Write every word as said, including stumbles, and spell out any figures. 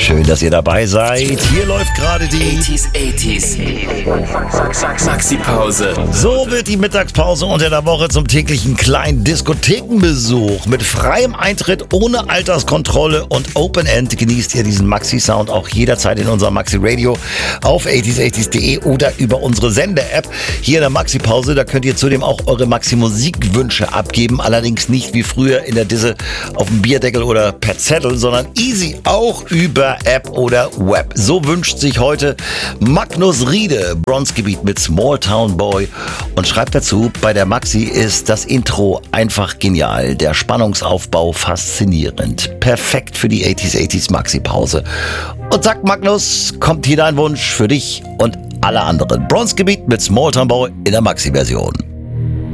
Schön, dass ihr dabei seid. Hier läuft gerade die achtziger, achtziger Maxi-Pause. So wird die Mittagspause unter der Woche zum täglichen kleinen Diskothekenbesuch. Mit freiem Eintritt, ohne Alterskontrolle und Open End genießt ihr diesen Maxi-Sound auch jederzeit in unserem Maxi-Radio auf achtziger achtzig punkt de oder über unsere Sende-App. Hier in der Maxi-Pause, da könnt ihr zudem auch eure Maxi-Musikwünsche abgeben. Allerdings nicht wie früher in der Disse auf dem Bierdeckel oder per Zettel, sondern easy auch über App oder Web. So wünscht sich heute Magnus Riede Bronzegebiet mit Small Town Boy und schreibt dazu, bei der Maxi ist das Intro einfach genial, der Spannungsaufbau faszinierend, perfekt für die achtziger achtzig Maxi-Pause. Und sagt Magnus, kommt hier dein Wunsch für dich und alle anderen. Bronzegebiet mit Small Town Boy in der Maxi-Version.